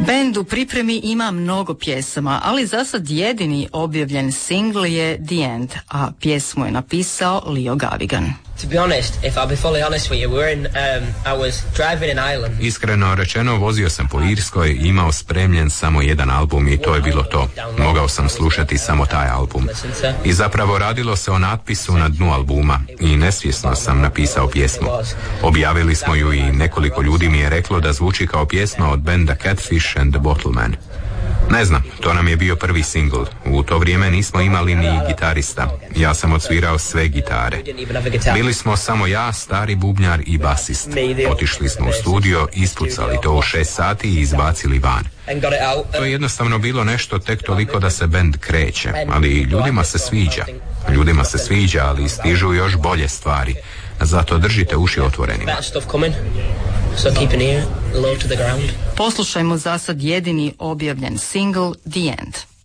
Bend u pripremi ima mnogo pjesama, ali za sad jedini objavljen singl je The End, a pjesmu je napisao Leo Gavigan. To be honest, if I'll be fully honest with you, I was driving in Ireland. Iskreno rečeno, vozio sam po Irskoj i imao spremljen samo jedan album i to je bilo to. Mogao sam slušati samo taj album. I zapravo radilo se o natpisu na dnu albuma i nesvjesno sam napisao pjesmu. Objavili smo ju i nekoliko ljudi mi je reklo da zvuči kao pjesma od benda Catfish and the Bottlemen. Ne znam, to nam je bio prvi singl. U to vrijeme nismo imali ni gitarista. Ja sam odsvirao sve gitare. Bili smo samo ja, stari bubnjar i basist. Otišli smo u studio, ispucali to u 6 sati i izbacili van. To je jednostavno bilo nešto tek toliko da se bend kreće, ali ljudima se sviđa. Ljudima se sviđa, ali stižu još bolje stvari. Zato držite uši otvorenima. So keep an ear low to the ground. Poslušajmo za sad jedini objavljen singl The End.